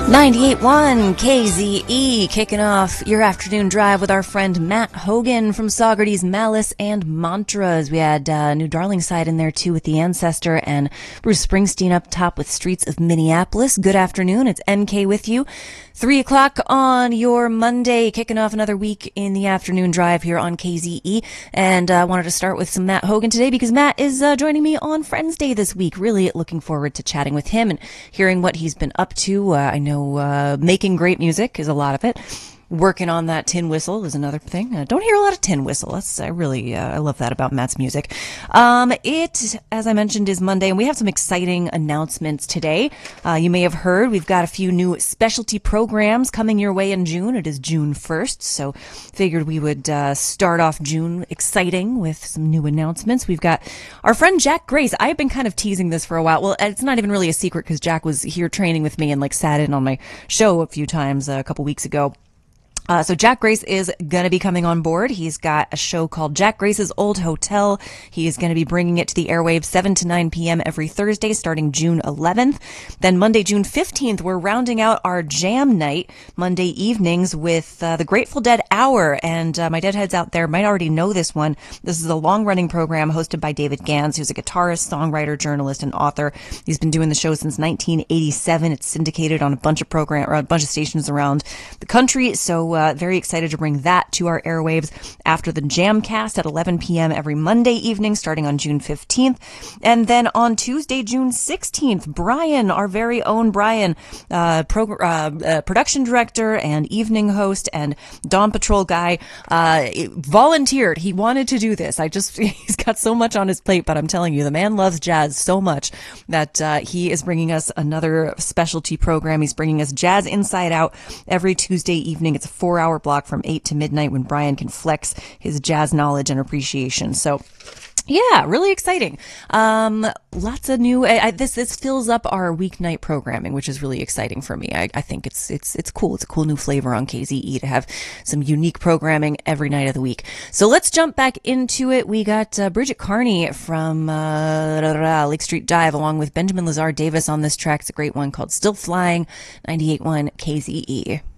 98.1 KZE, kicking off your afternoon drive with our friend Matt Hogan from Saugerties Malice and Mantras. We had New Darlingside in there too with The Ancestor, and Bruce Springsteen up top with Streets of Minneapolis. Good afternoon, it's NK with you. 3 o'clock on your Monday, kicking off another week in the afternoon drive here on KZE. And I wanted to start with some Matt Hogan today because Matt is joining me on Friends Day this week. Really looking forward to chatting with him and hearing what he's been up to. I know making great music is a lot of it. Working on that tin whistle is another thing. Don't hear a lot of tin whistle. I love that about Matt's music. It, as I mentioned, is Monday, and we have some exciting announcements today. You may have heard we've got a few new specialty programs coming your way in June. It is June 1st, so figured we would start off June exciting with some new announcements. We've got our friend Jack Grace. I've been kind of teasing this for a while. Well, it's not even really a secret because Jack was here training with me and sat in on my show a few times a couple weeks ago. So Jack Grace is going to be coming on board. He's got a show called Jack Grace's Old Hotel. He is going to be bringing it to the airwaves 7 to 9 p.m. every Thursday starting June 11th. Then Monday, June 15th, we're rounding out our jam night Monday evenings with the Grateful Dead Hour. And my Deadheads out there might already know this one. This is a long-running program hosted by David Gans, who's a guitarist, songwriter, journalist, and author. He's been doing the show since 1987. It's syndicated on a bunch of stations around the country. So very excited to bring that to our airwaves after the Jamcast at 11 p.m. every Monday evening starting on June 15th. And then on Tuesday, June 16th, Brian, our very own Brian, production director and evening host and Dawn Patrol guy, volunteered. He wanted to do this. He's got so much on his plate, but I'm telling you, the man loves jazz so much that he is bringing us another specialty program. He's bringing us Jazz Inside Out every Tuesday evening. It's a 4-hour block from 8 to midnight when Brian can flex his jazz knowledge and appreciation. So yeah, really exciting. Lots of new, this fills up our weeknight programming, which is really exciting for me. I think it's cool. It's a cool new flavor on KZE to have some unique programming every night of the week. So let's jump back into it. We got Bridget Carney from Lake Street Dive along with Benjamin Lazar Davis on this track. It's a great one called Still Flying, 98.1 KZE.